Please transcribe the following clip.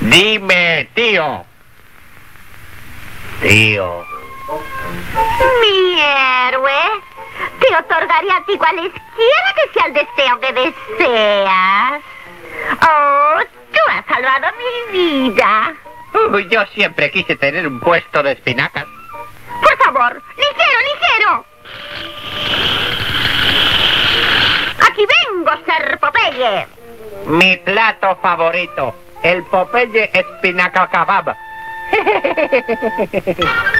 Dime, tío. Tío. Mi héroe, te otorgaré a ti cualesquiera que sea el deseo que deseas. Oh, tú has salvado mi vida. Yo siempre quise tener un puesto de espinacas. Por favor, ligero, ligero. Aquí vengo, Ser Popeye. Mi plato favorito, el Popeye espinaca kebab.